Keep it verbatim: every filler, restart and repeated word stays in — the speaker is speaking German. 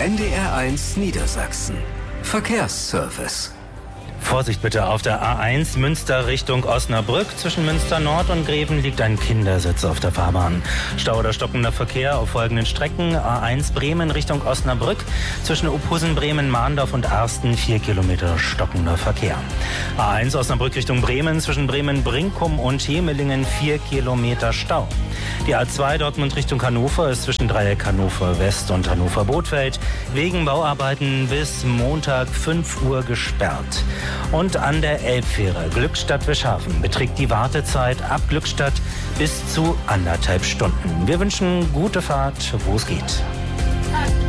N D R eins Niedersachsen. Verkehrsservice. Vorsicht bitte, auf der A eins Münster Richtung Osnabrück. Zwischen Münster Nord und Greven liegt ein Kindersitz auf der Fahrbahn. Stau oder stockender Verkehr auf folgenden Strecken. A eins Bremen Richtung Osnabrück. Zwischen Uphusen, Bremen, Mahndorf und Arsten vier Kilometer stockender Verkehr. A eins Osnabrück Richtung Bremen. Zwischen Bremen, Brinkum und Hemelingen vier Kilometer Stau. Die A zwei Dortmund Richtung Hannover ist zwischen Dreieck Hannover West und Hannover Bothfeld wegen Bauarbeiten bis Montag fünf Uhr gesperrt. Und an der Elbfähre Glückstadt-Wischhafen beträgt die Wartezeit ab Glückstadt bis zu anderthalb Stunden. Wir wünschen gute Fahrt, wo es geht.